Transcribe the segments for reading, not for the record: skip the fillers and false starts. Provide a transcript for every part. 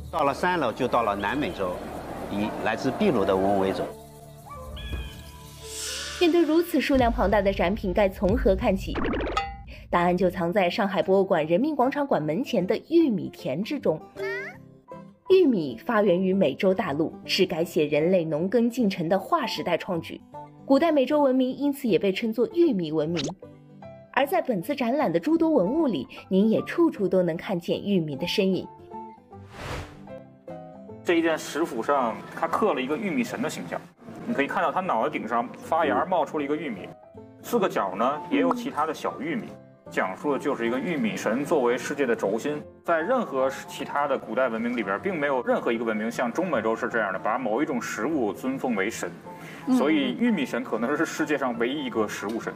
到了3楼就到了南美洲，以来自秘鲁的文物为主。 面对如此数量庞大的展品，该从何看起？答案就藏在上海博物馆人民广场馆门前的玉米田之中。玉米发源于美洲大陆，是改写人类农耕进程的划时代创举。古代美洲文明因此也被称作玉米文明。而在本次展览的诸多文物里，您也处处都能看见玉米的身影。 这一件石斧上，它刻了一个玉米神的形象。你可以看到它脑袋顶上发芽冒出了一个玉米，4个角呢也有其他的小玉米，讲述的就是一个玉米神作为世界的轴心。在任何其他的古代文明里边，并没有任何一个文明像中美洲是这样的，把某一种食物尊奉为神。所以玉米神可能是世界上唯一一个食物神。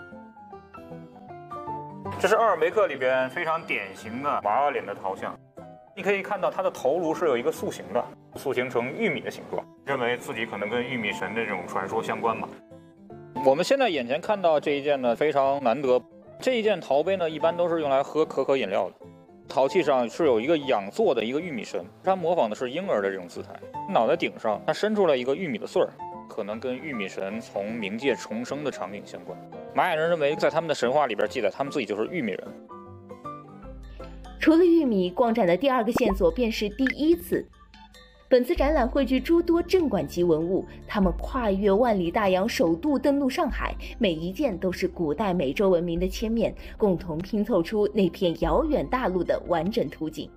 这是奥尔梅克里边非常典型的娃娃脸的陶像。你可以看到它的头颅是有一个塑形的，塑形成玉米的形状，认为自己可能跟玉米神的这种传说相关吧。我们现在眼前看到这一件呢非常难得，这一件陶杯呢一般都是用来喝可可饮料的。陶器上是有一个仰坐的一个玉米神，它模仿的是婴儿的这种姿态，脑袋顶上它伸出来一个玉米的穗儿，可能跟玉米神从冥界重生的场景相关。玛雅人认为在他们的神话里边记载他们自己就是玉米人。 除了玉米，逛展的第2个线索便是第一字。本次展览汇聚诸多镇馆级文物，它们跨越万里大洋，首度登陆上海，每一件都是古代美洲文明的切面，共同拼凑出那片遥远大陆的完整图景。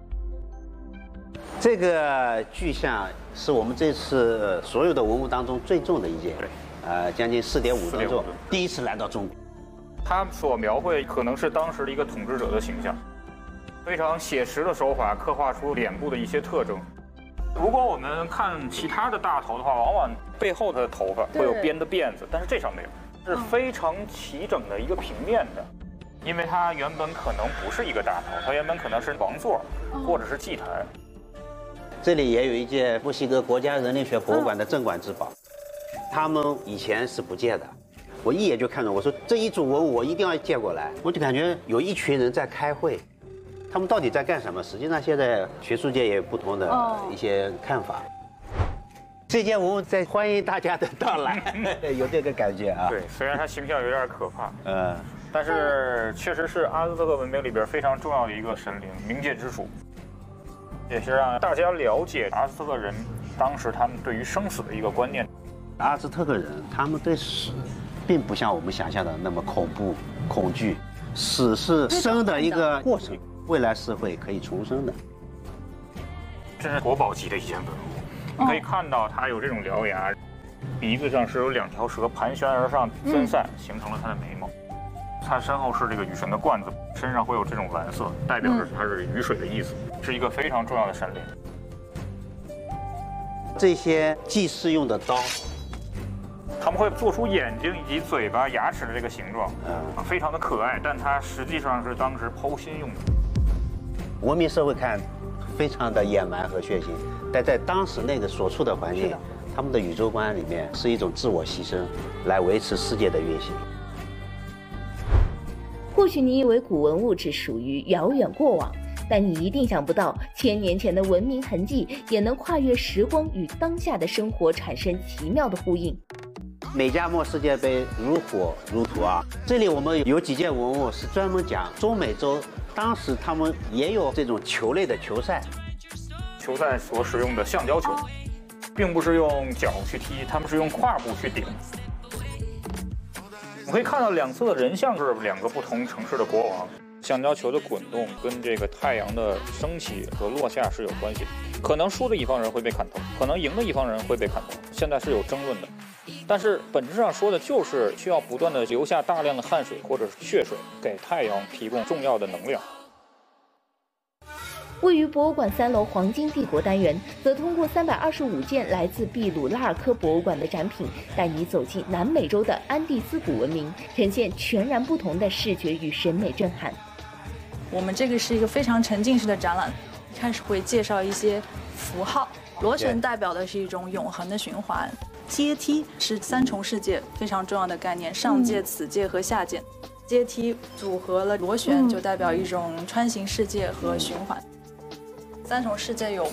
这个巨像是我们这次所有的文物当中最重的一件，将近4.5吨重，第一次来到中国。 它所描绘可能是当时的一个统治者的形象。非常写实的手法刻画出脸部的一些特征。如果我们看其他的大头的话，往往背后的头发会有编的辫子，但是这上没有，是非常齐整的一个平面的。因为它原本可能不是一个大头，它原本可能是王座或者是祭坛。 这里也有一件墨西哥国家人类学博物馆的镇馆之宝，他们以前是不借的。我一眼就看到，我说这一组文物我一定要借过来，我就感觉有一群人在开会。他们到底在干什么？实际上，现在学术界也有不同的一些看法。这件文物在欢迎大家的到来，有这个感觉啊。 对，虽然它形象有点可怕，但是确实是阿兹特克文明里边非常重要的一个神灵，冥界之主，也是让大家了解阿兹特克人当时他们对于生死的一个观念。 阿兹特克人他们对死，并不像我们想象的那么恐怖、恐惧，死是生的一个过程。未来是会可以重生的， 这是国宝级的一件文物。你可以看到它有这种獠牙，鼻子上是有2条蛇盘旋而上分散，形成了它的眉毛。它身后是这个雨神的冠子，身上会有这种蓝色，代表着它是雨水的意思，是一个非常重要的神灵。 这些祭祀用的刀， 他们会做出眼睛以及嘴巴、牙齿的这个形状，非常的可爱，但它实际上是当时剖心用的。 文明社会看非常的野蛮和血腥，但在当时那个所处的环境，他们的宇宙观里面是一种自我牺牲，来维持世界的运行。 或许你以为古文物只属于遥远过往，但你一定想不到，1000年前的文明痕迹也能跨越时光，与当下的生活产生奇妙的呼应。 美加墨世界杯如火如荼啊！这里我们有几件文物是专门讲中美洲，当时他们也有这种球类的球赛。 球赛所使用的橡胶球，并不是用脚去踢，他们是用胯部去顶。我可以看到2侧的人像是2个不同城市的国王。橡胶球的滚动跟这个太阳的升起和落下是有关系的，可能输的一方人会被砍头，可能赢的一方人会被砍头，现在是有争论的。但是本质上说的就是需要不断的流下大量的汗水或者是血水，给太阳提供重要的能量。 位于博物馆3楼黄金帝国单元，则通过325件来自秘鲁拉尔科博物馆的展品，带你走进南美洲的安第斯古文明，呈现全然不同的视觉与审美震撼。 我们这个是一个非常沉浸式的展览，一开始会介绍一些符号，螺旋代表的是一种永恒的循环，阶梯是3重世界非常重要的概念，上界、此界和下界。阶梯组合了螺旋，就代表一种穿行世界和循环。 三重世界有